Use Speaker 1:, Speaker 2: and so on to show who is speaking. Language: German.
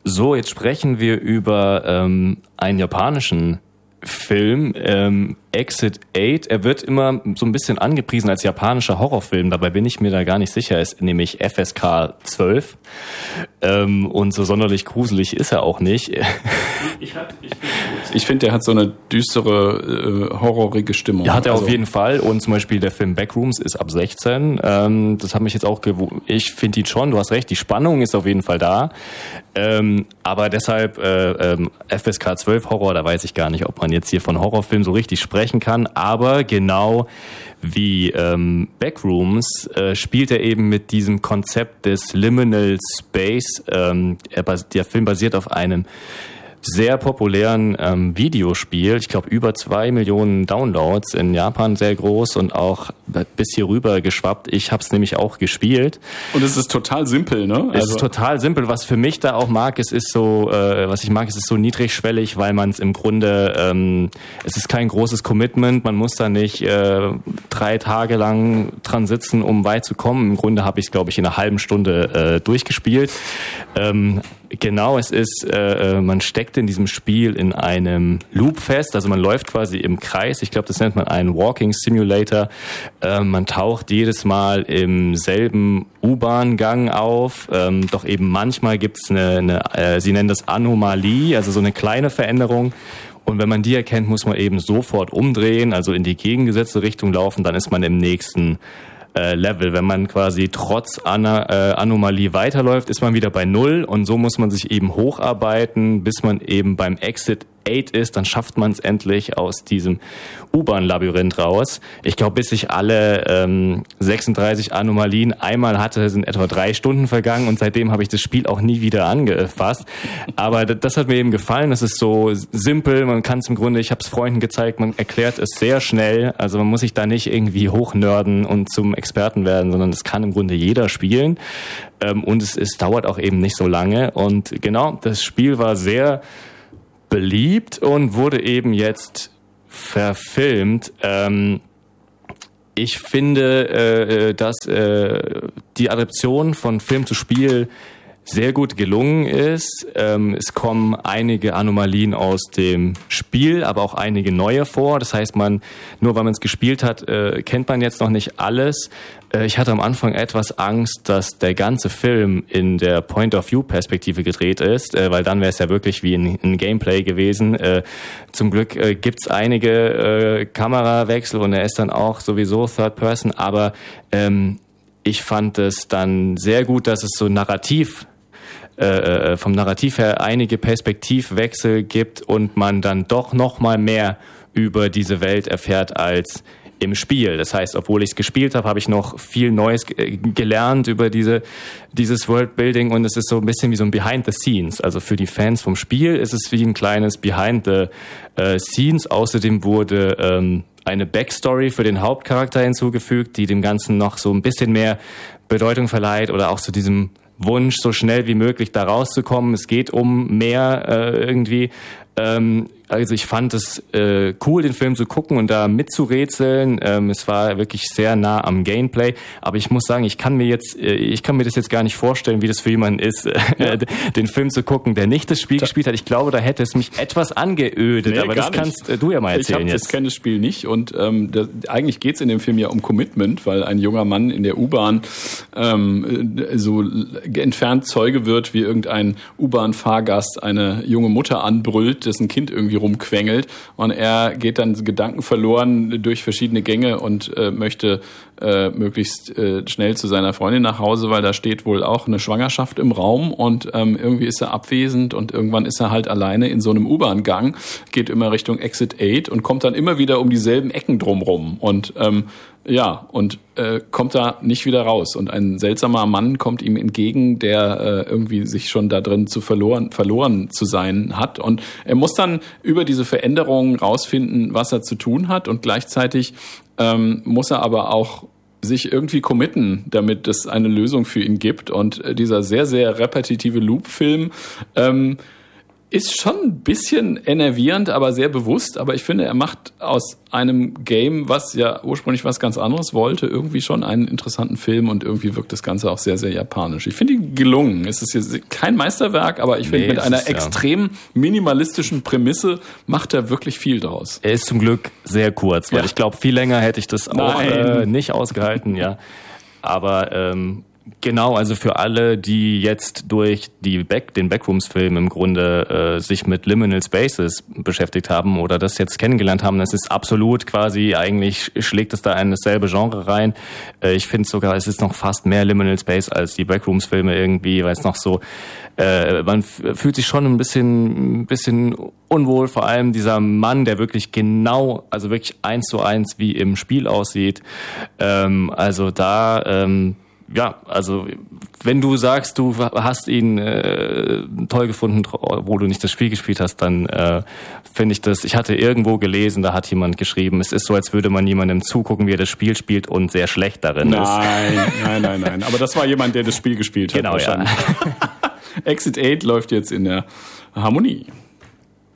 Speaker 1: So, jetzt sprechen wir über einen japanischen Film, Exit 8. Er wird immer so ein bisschen angepriesen als japanischer Horrorfilm, dabei bin ich mir da gar nicht sicher, ist nämlich FSK 12 und so sonderlich gruselig ist er auch nicht.
Speaker 2: Ich finde, der hat so eine düstere, horrorige Stimmung.
Speaker 1: Ja, hat er auf jeden Fall, und zum Beispiel der Film Backrooms ist ab 16. Das hat mich jetzt auch ich finde ihn schon, du hast recht, die Spannung ist auf jeden Fall da, aber deshalb FSK 12 Horror, da weiß ich gar nicht, ob man jetzt hier von Horrorfilm so richtig sprechen kann, aber genau wie Backrooms spielt er eben mit diesem Konzept des Liminal Space. Der Film basiert auf einem sehr populären Videospiel. Ich glaube, über 2 Millionen Downloads, in Japan sehr groß und auch bis hier rüber geschwappt. Ich habe es nämlich auch gespielt.
Speaker 2: Und es ist total simpel, ne?
Speaker 1: Es ist total simpel. Was für mich da auch mag, es ist so niedrigschwellig, weil man es im Grunde, es ist kein großes Commitment. Man muss da nicht 3 Tage lang dran sitzen, um weit zu kommen. Im Grunde habe ich es, glaube ich, in einer halben Stunde durchgespielt. Genau, es ist, man steckt in diesem Spiel in einem Loop fest, also man läuft quasi im Kreis. Ich glaube, das nennt man einen Walking Simulator. Man taucht jedes Mal im selben U-Bahn-Gang auf, doch eben manchmal gibt's sie nennen das Anomalie, also so eine kleine Veränderung. Und wenn man die erkennt, muss man eben sofort umdrehen, also in die gegengesetzte Richtung laufen, dann ist man im nächsten Level. Wenn man quasi trotz Anomalie weiterläuft, ist man wieder bei 0 und so muss man sich eben hocharbeiten, bis man eben beim Exit 8 ist, dann schafft man es endlich aus diesem U-Bahn-Labyrinth raus. Ich glaube, bis ich alle 36 Anomalien einmal hatte, sind etwa 3 Stunden vergangen und seitdem habe ich das Spiel auch nie wieder angefasst. Aber das hat mir eben gefallen, das ist so simpel, man kann es im Grunde, ich habe es Freunden gezeigt, man erklärt es sehr schnell, also man muss sich da nicht irgendwie hochnörden und zum Experten werden, sondern das kann im Grunde jeder spielen und es dauert auch eben nicht so lange und genau, das Spiel war sehr beliebt und wurde eben jetzt verfilmt. Ich finde, dass die Adaption von Film zu Spiel sehr gut gelungen ist. Es kommen einige Anomalien aus dem Spiel, aber auch einige neue vor. Das heißt, nur weil man es gespielt hat, kennt man jetzt noch nicht alles. Ich hatte am Anfang etwas Angst, dass der ganze Film in der Point-of-View-Perspektive gedreht ist, weil dann wäre es ja wirklich wie ein Gameplay gewesen. Zum Glück gibt's einige Kamerawechsel und er ist dann auch sowieso Third Person, aber ich fand es dann sehr gut, dass es so vom Narrativ her einige Perspektivwechsel gibt und man dann doch noch mal mehr über diese Welt erfährt als im Spiel. Das heißt, obwohl ich es gespielt habe, habe ich noch viel Neues gelernt über dieses Worldbuilding und es ist so ein bisschen wie so ein Behind the Scenes. Also für die Fans vom Spiel ist es wie ein kleines Behind the Scenes. Außerdem wurde eine Backstory für den Hauptcharakter hinzugefügt, die dem Ganzen noch so ein bisschen mehr Bedeutung verleiht oder auch zu diesem Wunsch, so schnell wie möglich da rauszukommen. Es geht um mehr irgendwie. Also ich fand es cool, den Film zu gucken und da mitzurätseln. Es war wirklich sehr nah am Gameplay. Aber ich muss sagen, ich kann mir das jetzt gar nicht vorstellen, wie das für jemanden ist, den Film zu gucken, der nicht das Spiel gespielt hat. Ich glaube, da hätte es mich etwas angeödet. Nee, aber das kannst du ja mal erzählen jetzt.
Speaker 2: Ich kenne das Spiel nicht und eigentlich geht es in dem Film ja um Commitment, weil ein junger Mann in der U-Bahn so entfernt Zeuge wird, wie irgendein U-Bahn-Fahrgast eine junge Mutter anbrüllt, dessen Kind irgendwie rumquengelt und er geht dann Gedanken verloren durch verschiedene Gänge und möchte möglichst schnell zu seiner Freundin nach Hause, weil da steht wohl auch eine Schwangerschaft im Raum und irgendwie ist er abwesend und irgendwann ist er halt alleine in so einem U-Bahn-Gang, geht immer Richtung Exit 8 und kommt dann immer wieder um dieselben Ecken drumrum und kommt da nicht wieder raus. Und ein seltsamer Mann kommt ihm entgegen, der irgendwie sich schon da drin verloren zu sein hat. Und er muss dann über diese Veränderungen rausfinden, was er zu tun hat. Und gleichzeitig muss er aber auch sich irgendwie committen, damit es eine Lösung für ihn gibt. Und dieser sehr, sehr repetitive Loop-Film ist schon ein bisschen enervierend, aber sehr bewusst. Aber ich finde, er macht aus einem Game, was ja ursprünglich was ganz anderes wollte, irgendwie schon einen interessanten Film und irgendwie wirkt das Ganze auch sehr, sehr japanisch. Ich finde ihn gelungen. Es ist jetzt kein Meisterwerk, aber ich finde, mit einer extrem minimalistischen Prämisse macht er wirklich viel draus.
Speaker 1: Er ist zum Glück sehr kurz, weil ich glaube, viel länger hätte ich das auch nicht ausgehalten, ja. Aber genau, also für alle, die jetzt durch den Backrooms-Film im Grunde sich mit Liminal Spaces beschäftigt haben oder das jetzt kennengelernt haben, das ist absolut quasi, eigentlich schlägt es da in dasselbe Genre rein. Ich finde sogar, es ist noch fast mehr Liminal Space als die Backrooms-Filme irgendwie, weil es noch so, man fühlt sich schon ein bisschen unwohl, vor allem dieser Mann, der wirklich genau, also wirklich 1:1 wie im Spiel aussieht. Also da, ja, also wenn du sagst, du hast ihn toll gefunden, wo du nicht das Spiel gespielt hast, dann finde ich das, ich hatte irgendwo gelesen, da hat jemand geschrieben, es ist so, als würde man jemandem zugucken, wie er das Spiel spielt und sehr schlecht darin ist.
Speaker 2: Nein. Aber das war jemand, der das Spiel gespielt hat.
Speaker 1: Genau, wahrscheinlich.
Speaker 2: Ja. Exit 8 läuft jetzt in der Harmonie.